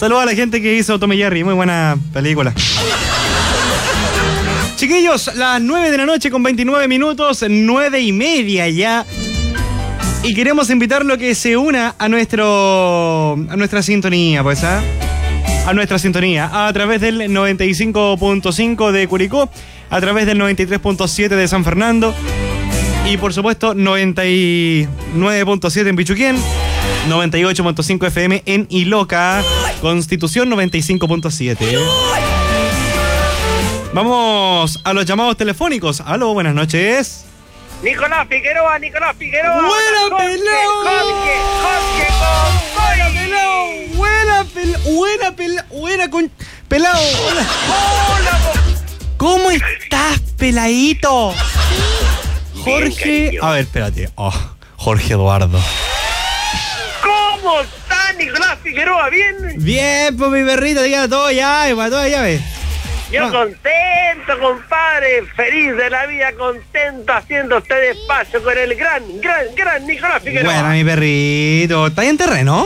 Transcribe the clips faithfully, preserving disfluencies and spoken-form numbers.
Saludos a la gente que hizo Tom y Jerry, muy buena película. Chiquillos, las nueve de la noche con veintinueve minutos, nueve y media ya. Y queremos invitarlo a que se una a nuestro a nuestra sintonía, pues, ¿ah? A nuestra sintonía, a través del noventa y cinco punto cinco de Curicó, a través del noventa y tres punto siete de San Fernando y por supuesto noventa y nueve punto siete en Pichuquén, noventa y ocho punto cinco F M en Iloca, Constitución noventa y cinco punto siete. Vamos a los llamados telefónicos. Aló, buenas noches. Nicolás Figueroa, Nicolás Figueroa. ¡Buena pelado! Jorge, Jorge, Jorge, con Buena pelado, buena pelado, buena con pelado. Hola. Hola, ¿Cómo estás, peladito? Jorge, Bien, a ver, espérate. Oh, Jorge Eduardo. ¿Cómo está Nicolás Figueroa? ¿Bien? Bien, pues mi perrito, te queda todo ya, para toda llave. Yo Ah. contento, compadre, feliz de la vida, contento haciendo este espacio con el gran, gran, gran Nicolás Figueroa. Buena, mi perrito. ¿Está ahí en terreno?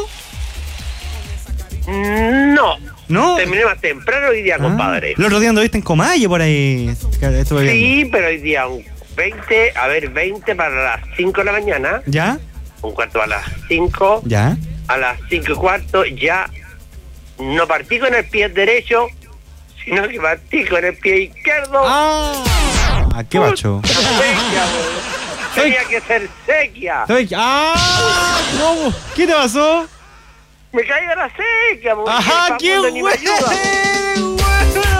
No. ¿No? Terminé más temprano hoy día, Ah, compadre. El otro día anduviste en Comalle por ahí. Estuve viendo. Sí, pero hoy día un veinte, a ver, veinte para las cinco de la mañana, ¿Ya? un cuarto a las cinco, ¿Ya? a las cinco y cuarto ya no partí con el pie derecho, sino que partí con el pie izquierdo. ¡Ah! ¡Qué bacho! Puta, sequia, bro. Tenía que ser sequia. ¡Ah! ¿Cómo? ¿Qué te pasó? Me caí de la sequia, bro. ¡Ajá! El ¡Qué Facundo ni me bueno! ayuda.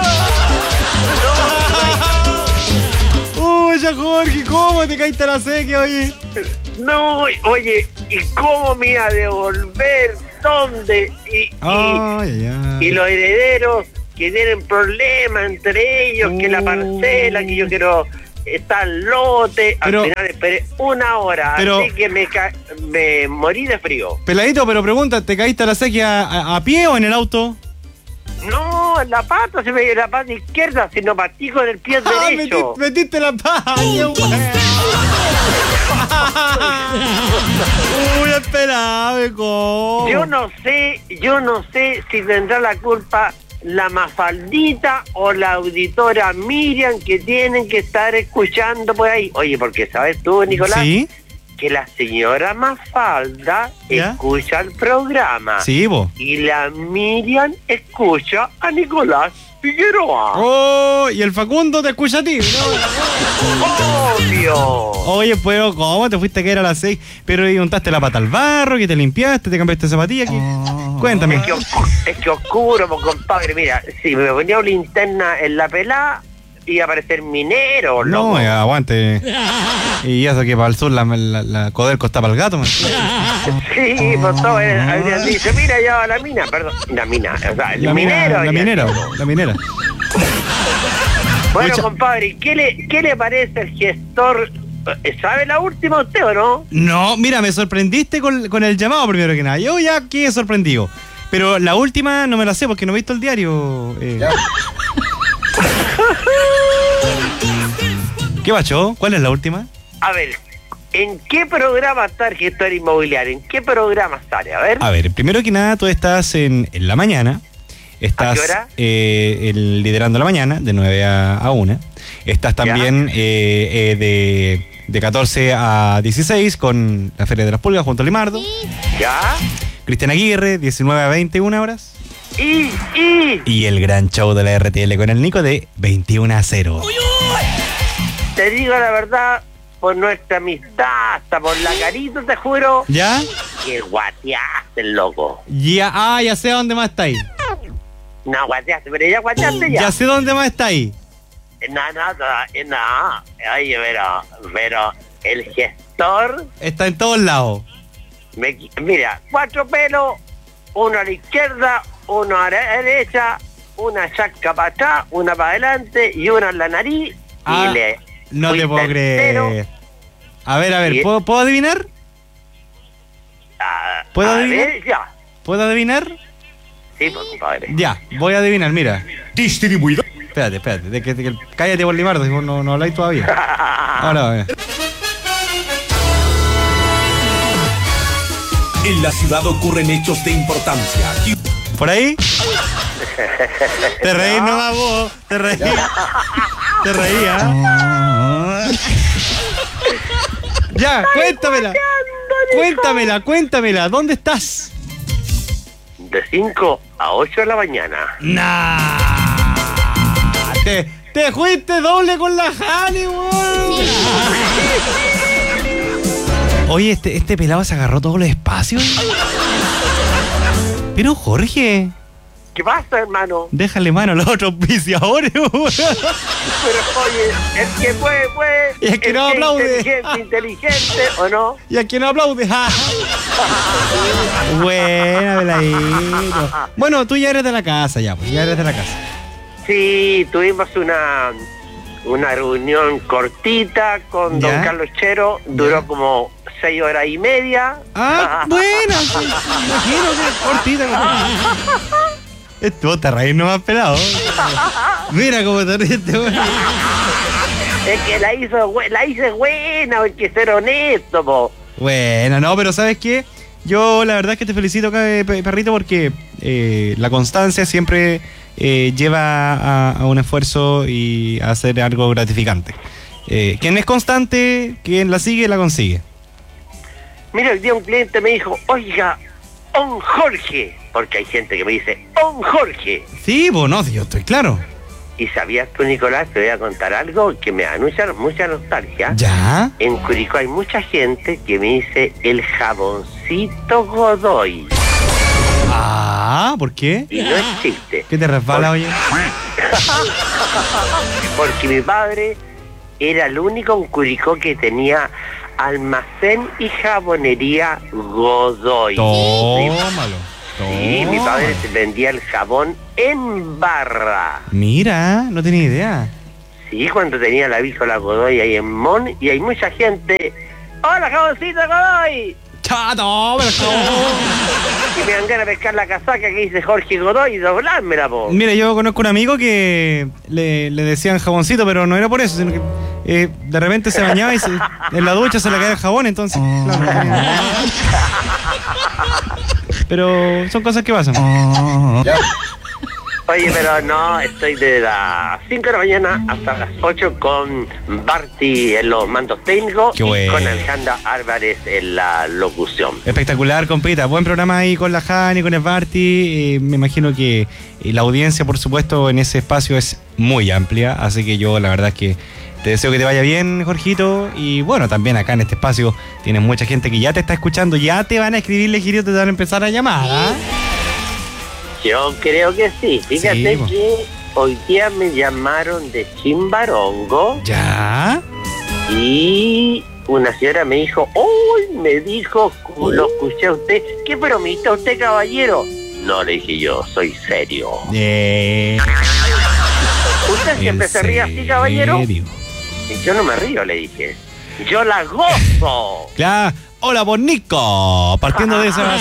¡Uy, ya Jorge! ¿Cómo te caíste a la sequía, oye? No, oye, ¿y cómo me iba a devolver? ¿Dónde? Y, y, ¡Ay, ay, ay! y los herederos que tienen problemas entre ellos, que la parcela, que yo quiero estar lote. Pero- al final esperé una hora, pero- así que me, ca- me morí de frío. Peladito, pero pregunta, ¿te caíste a la sequía a, a pie o en el auto? No, en la pata se me dio la pata izquierda, sino partí con el pie ¡Ah, derecho. metiste, metiste la pata! ¡Qué bueno! ¡Uy, esperaba, ¿cómo? Yo no sé, yo no sé si tendrá la culpa la Mafaldita o la auditora Miriam, que tienen que estar escuchando por ahí. Oye, porque sabes tú, Nicolás, ¿Sí? que la señora Mafalda ¿Ya? escucha el programa. Sí, vos. Y la Miriam escucha a Nicolás Figueroa. ¡Oh! Y el Facundo te escucha a ti, ¿no? ¡Obvio! Oye, pues, ¿cómo te fuiste a caer a las seis? Pero y untaste la pata al barro, que te limpiaste, te cambiaste de zapatilla. ¿Qué? Cuéntame. Es que, os- es que oscuro, pues, compadre. Mira, si me ponía una linterna en la pelada, iba a parecer minero, loco. No, ya, aguante. Y eso que para el sur la, la, la Codelco está para el gato, man. Sí, pues todo eh, habrían dicho, mira, ya va la mina, perdón, la mina, o sea, el La mina- minero. La ya. minera, la minera. Bueno, Mucha- compadre, ¿qué le, ¿qué le parece el gestor? ¿Sabe la última usted o no? No, mira, me sorprendiste con, con el llamado primero que nada. Yo ya quedé sorprendido. Pero la última no me la sé porque no he visto el diario. Eh. ¿Qué bacho? ¿Cuál es la última? A ver, ¿en qué programa está el gestor inmobiliario? ¿En qué programa sale? A ver. A ver, primero que nada, tú estás en, en la mañana. Estás ¿A qué hora? eh, el- liderando la mañana, de nueve a una. Estás también eh, eh, de, de catorce a dieciséis con la Feria de las Pulgas junto a Limardo. ¿Ya? Cristian Aguirre, diecinueve a veintiuna horas. Y, y, Y el gran show de la R T L con el Nico de veintiuno a cero. te digo la verdad, por nuestra amistad, hasta por la carita, te juro, ¿Ya? que guateaste, loco. Ya, ah, ya sé dónde más está ahí. No, guateaste, pero ya guateaste ya. Ya sé dónde más está ahí. No, no, no, no. Oye, pero, pero el gestor, Está en todos lados. me, qui- mira, cuatro pelos, uno a la izquierda, uno a la derecha, una chasca para atrás, una para adelante y una en la nariz. Ah, y le No te fuiste puedo entero. creer. A ver, a ver, Y- ¿puedo, ¿puedo adivinar? Ah, ¿Puedo a adivinar? ver, ya. ¿Puedo adivinar? Sí, pues, compadre. Ya, voy a adivinar, mira. Distribuidor. Espérate, espérate. De que, de que- cállate por Limardo, si vos no, no habláis todavía. Ahora va, mira. En la ciudad ocurren hechos de importancia. ¿Por ahí? Te reí nomás vos, te reí. Te reía. Ya, cuéntamela. Cuéntamela, cuéntamela. ¿Dónde estás? De cinco a ocho de la mañana. Nah. Te, te fuiste doble con la Jani, weón. Oye, este, este pelado se agarró todos los espacios. Pero Jorge, ¿Qué pasa, hermano? déjale mano a los otros auspiciadores, weón. Pero oye, el que puede, puede. Y el que no que aplaude. Inteligente, inteligente, ¿o no? Y a quien no aplaude. Ja. Buena, peladito. Bueno, tú ya eres de la casa, ya, pues, ya eres de la casa. Sí, tuvimos una, una reunión cortita con ¿Ya? don Carlos Chero. Duró ¿Ya? como seis horas y media. Ah, buena. Sí, sí, imagino que cortita. Estuvo te reír nomás pelado. Mira cómo te ríes, weón. Es que la hizo, bue- la hice buena, hay que ser honesto, po. Bueno, no, pero ¿sabes qué? Yo la verdad es que te felicito, eh, pe- perrito, porque eh, la constancia siempre eh, lleva a, a un esfuerzo y a hacer algo gratificante. Eh, quien es constante, quien la sigue, la consigue. Mira, el día un cliente me dijo, oiga, don Jorge, porque hay gente que me dice, don Jorge. Sí, pues no, sí, yo estoy claro. Y sabías tú, Nicolás, te voy a contar algo que me da mucha, mucha nostalgia. ¿Ya? En Curicó hay mucha gente que me dice el jaboncito Godoy. Ah, ¿por qué? Y no es chiste. ¿Qué te resbala, oye? Porque mi padre era el único en Curicó que tenía almacén y jabonería Godoy. Tómalo. Sí, mi padre te vendía el jabón en barra. Mira, no tenía idea. Sí, cuando tenía la vícola Godoy ahí en Mon, y hay mucha gente. ¡Hola, jaboncito Godoy! ¡Chato! Pero Y me dan ganas de pescar la casaca que dice Jorge Godoy y doblármela, po. Mira, yo conozco un amigo que le, le decían jaboncito, pero no era por eso, sino que eh, de repente se bañaba y se, en la ducha se le caía el jabón, entonces, claro, no tenía- Pero son cosas que pasan. Oye, pero no, estoy de las cinco de la mañana hasta las ocho con Barty en los mandos técnicos. Qué y bueno. con Alejandra Álvarez en la locución. Espectacular, compita. Buen programa ahí con la Jani, con el Barty. Eh, me imagino que eh, la audiencia, por supuesto, en ese espacio es muy amplia. Así que yo, la verdad es que te deseo que te vaya bien, Jorgito. Y bueno, también acá en este espacio tienes mucha gente que ya te está escuchando. Ya te van a escribir, Legiro, te van a empezar a llamar. ¿Ah? Yo creo que sí. Fíjate Sí, po. que hoy día me llamaron de Chimbarongo ¿Ya? y una señora me dijo, ¡uy! Me dijo, lo escuché a usted. ¿Qué bromita usted, caballero? No, le dije yo, soy serio. Eh, ¿Usted siempre ¿en se ríe así, caballero? serio? Y yo no me río, le dije. Yo la gozo. Claro. Hola, por Nico. Partiendo de esa base.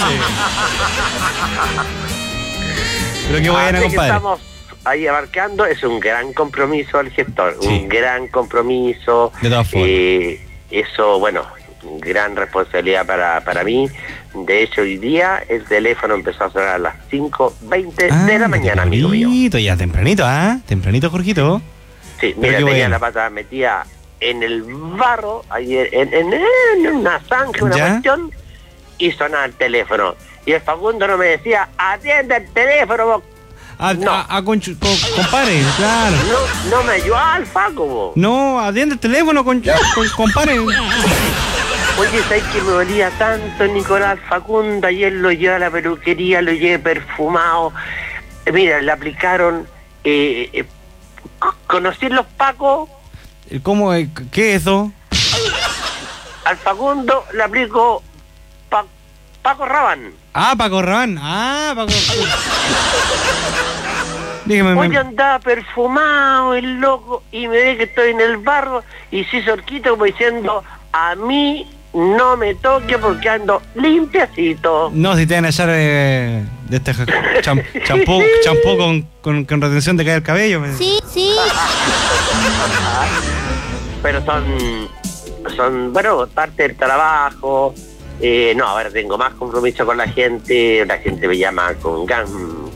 Pero qué buena, Así que compadre. estamos ahí abarcando, es un gran compromiso al gestor, Sí. un gran compromiso. De todas formas. Eh, eso, bueno, gran responsabilidad para, para mí. De hecho, hoy día el teléfono empezó a sonar a las cinco veinte Ah, de la mañana, amigo mío. tempranito, ya tempranito, ¿ah? Tempranito, Jorgito. Sí, Pero mira, qué tenía bueno. la pata metida en el barro, ahí en, en, en una zanja, una ¿Ya? cuestión, y sonaba el teléfono. Y el Facundo no me decía, atiende el teléfono, vos. A, No. a- a conchu- co- compadre, claro. No, no me ayudaba al Faco, vos. No, atiende el teléfono, con, con- compadre. Oye, ¿sabes que me dolía tanto Nicolás Facundo? Ayer lo llevé a la peluquería, lo llevé perfumado. Eh, Mira, le aplicaron... Eh, eh, ¿Conocí los Pacos? ¿Cómo? eh, ¿Qué es eso? Al Facundo le aplicó Pa- Paco Rabanne. Ah, Paco Rabanne. Ah, Paco. Dígame, Oye, me- andaba perfumado el loco y me ve que estoy en el barro y se hizo horquita como diciendo, a mí no me toque porque ando limpiacito. no, si te van a echar eh, de este ja- cham- champú, champú con, con, con retención de caer el cabello. me- Sí, sí. Pero son, son, bueno, parte del trabajo. Eh, no, ahora tengo más compromiso con la gente, la gente me llama con gran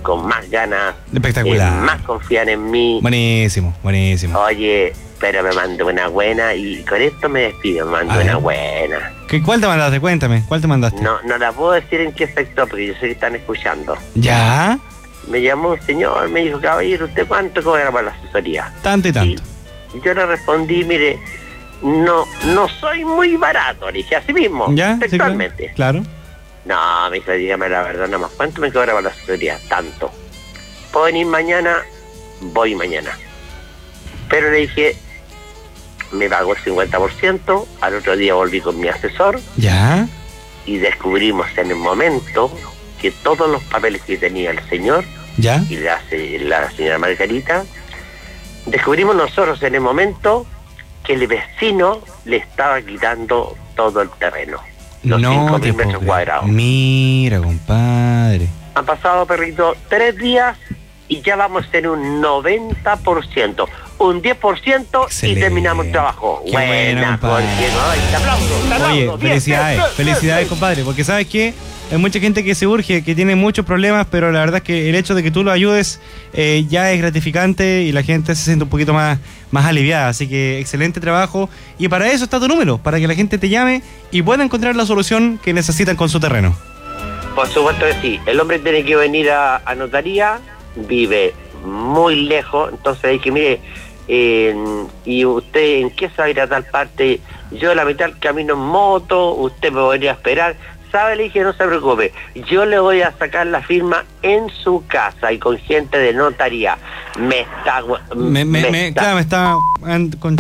con más ganas. Espectacular. Eh, más confían en mí. Buenísimo, buenísimo. Oye, pero me mandó una buena y con esto me despido, me mandó una buena. ¿Qué, ¿Cuál te mandaste? Cuéntame, ¿cuál te mandaste? No, no la puedo decir en qué sector porque yo sé que están escuchando. ¿Ya? Me llamó un señor, me dijo, caballero, ¿usted cuánto cobra para la asesoría? Tanto y tanto. Y yo le respondí, mire, no no soy muy barato, le dije así mismo, ¿Ya? textualmente. Sí, claro. No, me dijo, dígame la verdad nomás, ¿cuánto me cobra para la asesoría? Tanto. ¿Puedo venir mañana? Voy mañana. Pero le dije, me pagó el cincuenta por ciento, al otro día volví con mi asesor. ¿Ya? Y descubrimos en el momento que todos los papeles que tenía el señor, ¿ya? Y la, la señora Margarita, descubrimos nosotros en el momento que el vecino le estaba quitando todo el terreno. Los no cinco te mil metros puedo cuadrados. creer. Mira, compadre. Han pasado, perrito, tres días y ya vamos en un noventa por ciento. Un diez por ciento y terminamos el trabajo. Qué Buena, buena, compadre. Jorge. Ay, te aplaudo, te aplaudo. Oye, Bien, felicidades, bien, bien, felicidades, bien. compadre, porque ¿sabes qué? Hay mucha gente que se urge, que tiene muchos problemas, pero la verdad es que el hecho de que tú lo ayudes eh, ya es gratificante y la gente se siente un poquito más, más aliviada. Así que excelente trabajo. Y para eso está tu número, para que la gente te llame y pueda encontrar la solución que necesitan con su terreno. Por supuesto que sí. El hombre tiene que venir a, a notaría, vive muy lejos, entonces dije, mire, eh, ¿y usted en qué se va a ir a tal parte? Yo la mitad del camino en moto, usted me podría esperar. ¿Sabe? Le dije, no se preocupe, yo le voy a sacar la firma en su casa y con gente de notaría. Me está... Me, me, me, está. Claro, me está... Con...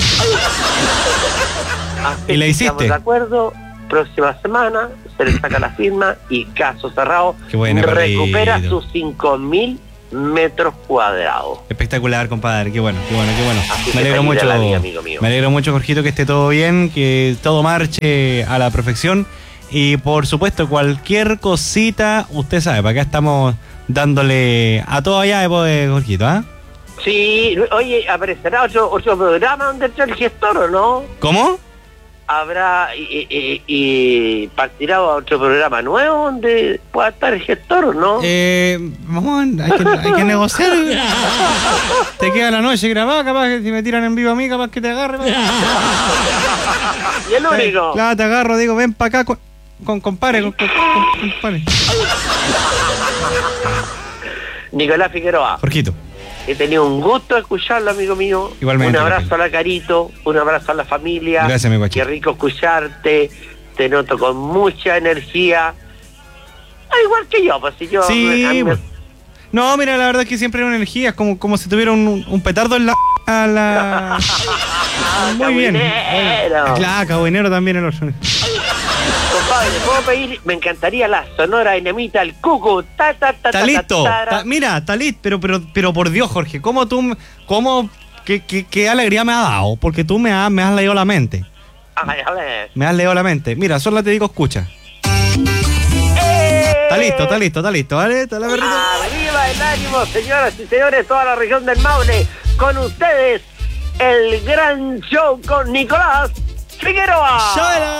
¿Y la hiciste? Estamos de acuerdo, próxima semana se le saca la firma y caso cerrado. Qué buena, recupera perrito. sus cinco mil metros cuadrados. Espectacular, compadre, qué bueno, qué bueno, qué bueno. Así Me que alegro feliz mucho, de la vida, amigo mío. me alegro mucho, Jorgito, que esté todo bien, que todo marche a la perfección. Y por supuesto, cualquier cosita, usted sabe, para acá estamos dándole a todo allá de Jorgito, ¿ah? ¿eh? Sí, oye, ¿aparecerá otro, otro programa donde está el gestor o no? ¿Cómo? ¿Habrá y, y, y partirá a otro programa nuevo donde pueda estar el gestor o no? Eh, vamos, hay que, hay que negociar. Te queda la noche grabada, capaz que si me tiran en vivo a mí, capaz que te agarre. Y el único. Claro, te agarro, digo, ven para acá con, con compadre, con, con, con compadre. Nicolás Figueroa. Jorgito. He tenido un gusto escucharlo, amigo mío. Igualmente. Un abrazo Jorge. a la Carito, un abrazo a la familia. Gracias, mi guacho. Qué rico escucharte. Te noto con mucha energía. Ah, igual que yo, pues si yo... Sí, a mí me- pues. No, mira, la verdad es que siempre hay una energía, es como, como si tuviera un, un petardo en la... a la... Muy bien. Cabinero. Claro, cabinero también el otro. Compadre, ¿puedo pedir? Me encantaría la sonora enemita, el cucu. Ta, ta, ta, Está ta, listo. ta, ta. Está- mira, está listo, pero, pero, pero por Dios, Jorge, ¿cómo tú, cómo, qué, qué, qué alegría me ha dado? Porque tú me has, me has leído la mente. Ay, a ver. Me has leído la mente. Mira, solo te digo, escucha. ¡Eh! Está listo, está listo, está listo, ¿vale? ¿Está la verdad? Arriba el ánimo, señoras y señores, toda la región del Maule. Con ustedes, el gran show con Nicolás Figueroa. ¡Chau!